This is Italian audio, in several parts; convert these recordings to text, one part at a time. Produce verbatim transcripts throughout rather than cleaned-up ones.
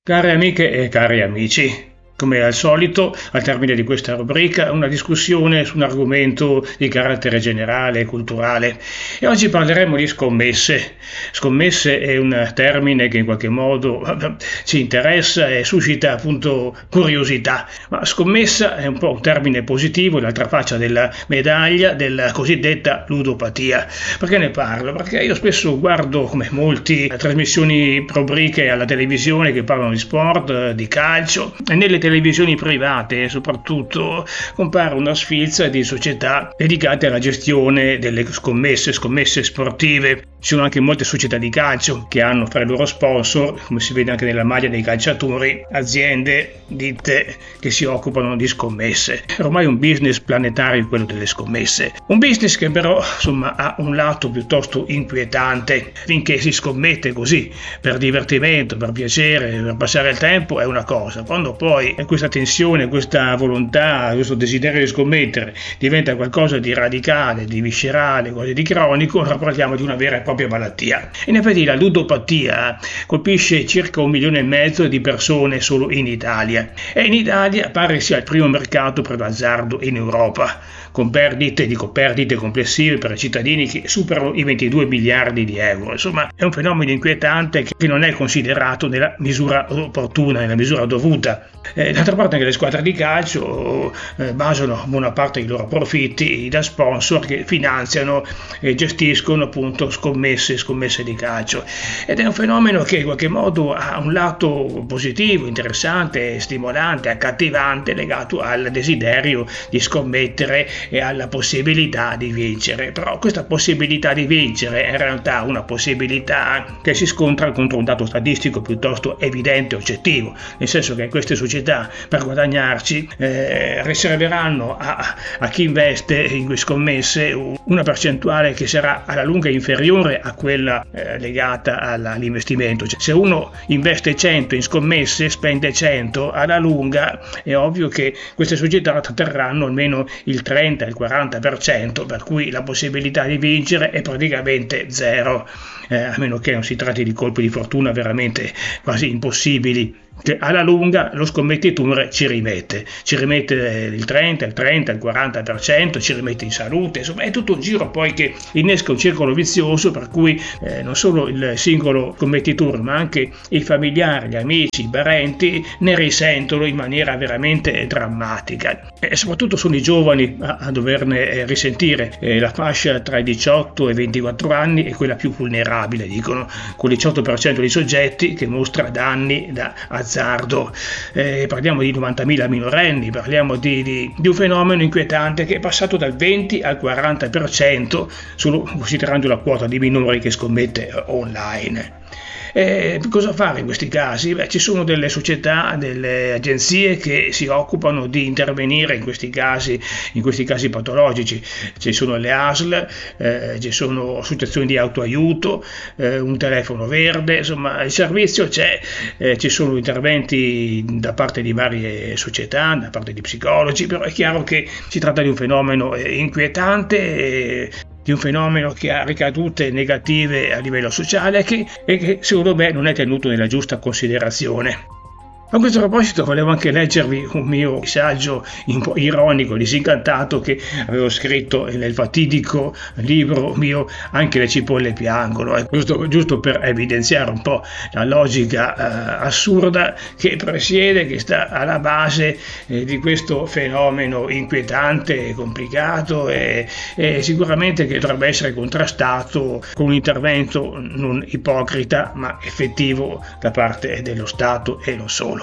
Care amiche e cari amici, come al solito, al termine di questa rubrica, una discussione su un argomento di carattere generale e culturale. E oggi parleremo di scommesse. Scommesse è un termine che in qualche modo ci interessa e suscita appunto curiosità. Ma scommessa è un po' un termine positivo, l'altra faccia della medaglia della cosiddetta ludopatia. Perché ne parlo? Perché io spesso guardo, come molti, trasmissioni rubriche alla televisione che parlano di sport, di calcio, e nelle televisioni private soprattutto compare una sfilza di società dedicate alla gestione delle scommesse, scommesse sportive. Ci sono anche molte società di calcio che hanno fra i loro sponsor, come si vede anche nella maglia dei calciatori, aziende, ditte che si occupano di scommesse. È ormai un business planetario quello delle scommesse. Un business che però insomma ha un lato piuttosto inquietante. Finché si scommette così per divertimento, per piacere, per passare il tempo è una cosa. Quando poi questa tensione, questa volontà, questo desiderio di scommettere diventa qualcosa di radicale, di viscerale, quasi di cronico, allora parliamo di una vera e propria malattia. In effetti la ludopatia colpisce circa un milione e mezzo di persone solo in Italia e in Italia pare sia il primo mercato per l'azzardo in Europa, con perdite, dico perdite complessive per i cittadini che superano i ventidue miliardi di euro. Insomma, è un fenomeno inquietante che non è considerato nella misura opportuna, nella misura dovuta. Eh, d'altra parte anche le squadre di calcio eh, basano buona parte dei loro profitti da sponsor che finanziano e gestiscono appunto scommesse, scommesse di calcio. Ed è un fenomeno che in qualche modo ha un lato positivo, interessante, stimolante, accattivante, legato al desiderio di scommettere e alla possibilità di vincere. Però questa possibilità di vincere è in realtà una possibilità che si scontra contro un dato statistico piuttosto evidente e oggettivo, nel senso che queste società per guadagnarci eh, riserveranno a, a chi investe in scommesse una percentuale che sarà alla lunga inferiore a quella eh, legata all'investimento. Cioè, se uno investe cento in scommesse, spende cento, alla lunga è ovvio che queste società tratterranno almeno il trenta, il quaranta per cento, per cui la possibilità di vincere è praticamente zero, eh, a meno che non si tratti di colpi di fortuna veramente quasi impossibili, che alla lunga lo scommettitore ci rimette, ci rimette il trenta, il trenta, il quaranta per cento, ci rimette in salute, insomma è tutto un giro poi che innesca un circolo vizioso per cui eh, non solo il singolo scommettitore ma anche i familiari, gli amici, i parenti ne risentono in maniera veramente drammatica e soprattutto sono i giovani a, a doverne risentire. Eh, la fascia tra i diciotto e i ventiquattro anni è quella più vulnerabile, dicono, con il diciotto per cento dei soggetti che mostra danni da azzardo. Eh, parliamo di novantamila minorenni, parliamo di, di, di un fenomeno inquietante che è passato dal venti al quaranta per cento, solo considerando la quota di minori che scommette online. Eh, cosa fare in questi casi? Beh, ci sono delle società, delle agenzie che si occupano di intervenire in questi casi, in questi casi patologici. Ci sono le A S L, eh, ci sono associazioni di autoaiuto, eh, un telefono verde, insomma il servizio c'è, eh, ci sono interventi da parte di varie società, da parte di psicologi, però è chiaro che si tratta di un fenomeno eh, inquietante, eh, di un fenomeno che ha ricadute negative a livello sociale che, e che secondo me non è tenuto nella giusta considerazione. A questo proposito volevo anche leggervi un mio saggio un po' ironico, disincantato, che avevo scritto nel fatidico libro mio Anche le cipolle piangono, eh, giusto, giusto per evidenziare un po' la logica eh, assurda che presiede, che sta alla base eh, di questo fenomeno inquietante e complicato e, e sicuramente che dovrebbe essere contrastato con un intervento non ipocrita ma effettivo da parte dello Stato e non solo.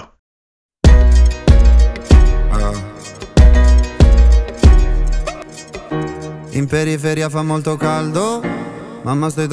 In periferia fa molto caldo, mamma stai